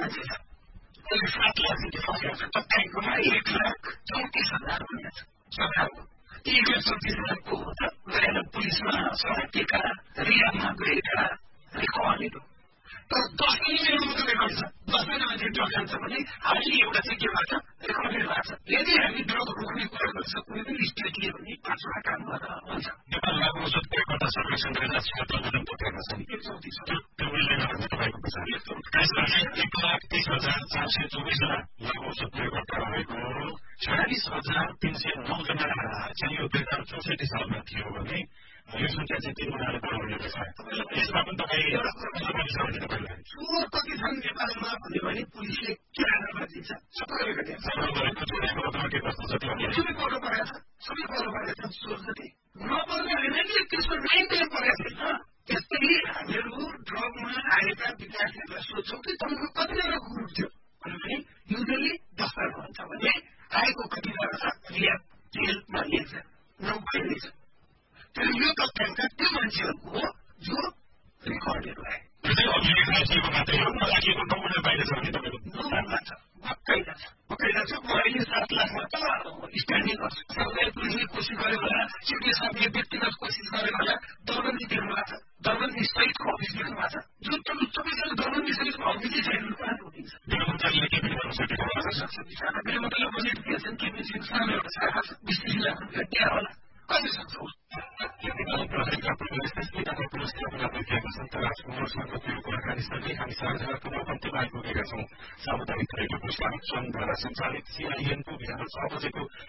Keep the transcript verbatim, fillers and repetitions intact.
मान्छे छ अहिले सात लाखदेखि फसेको छ तपाईँकोमा एक लाख चौतिस हजार भन्ने छ सरकारको ती एक लाख चौतिस हजारको गएर पुलिसमा सराकिएका रियाबमा गएका रेकर्डहरू तर दस मिलियन मात्र रेकर्ड छ दसजना मान्छे ड्रग खान्छ भने हालि एउटा चाहिँ के भएको छ रेकर्डै भएको छ यदि हामी ड्रग रोक्ने कुरा गर्छ कुनै पनि स्टेटले भने पाँचवटा काम गरेर हुन्छ नेपाल लागु औषध प्रयोगकर्ता सर्वेक्षण दुई हजार छिहत्तरले जुन तथ्याङ्क छ एक चौतिस त्यो मिल्दैन तपाईँको पछाडि त्यसपछि एक लाख तीस हजार चार सय चौबिसजना लागु औषध प्रयोगकर्ता रहेको छयालिस हजार तीन सय नौजना चाहिँ यो दुई हजार चौसठी सालमा थियो भने यो संख्या चाहिँ तीन गुणाले बढाउनेको छ यसमा पनि तपाईँ चोर कति छन् नेपालमा भन्यो भने पुलिसले के आधारमा दिन्छ सबै सबै पढ्नु परेको छ सबै पढ्नु परेको छ चोर जति नपर्ने होइन त्यसको नाइन्टी परेको छैन त्यस्तै हामीहरू ड्रगमा आएका विद्यार्थीहरूलाई सोध्छौँ कि तपाईँको कतिजना ग्रुप थियो भने युजली दसजना हुन्छ भने आएको कतिजना छ रियाब जेलमा लिन्छ नौ लिन्छ तर यो तथ्याङ्क त्यो मान्छेहरूको हो जो रेकर्डहरू आए पक्कै जान्छ पक्कै जान्छ म अहिले सात लाखमा त स्ट्यान्डिङ गर्छु सरकारी पुलिसले कोसिस गरेको होला सिटी साहबले व्यक्तिगत कोसिस गरेको होला दरबन्दी देख्नु भएको छ दरबन्दी सहितको अफिस देख्नु भएको छ जो तपाईँसँग दरबन्दी सहितको अफिसै छैन रोकिन्छ गृहमन्त्रीले बजेट दिएछन् केपिसिङ सानो एउटा शाखा छ बिस तिस लाख रुपियाँ त्यहाँ होला कति सक्छ प्रहरीका पुलिसका पुलिसले देखिएका छन् तर राजकुमारसँग त्यो कुराकानीसँगै हामी साझाको अन्त्यमा आइपुगेका छौँ सामुदायिक रेडियो पुरस्कार सङ्घद्वारा सञ्चालित सीआईएनको बिहान छ बजेको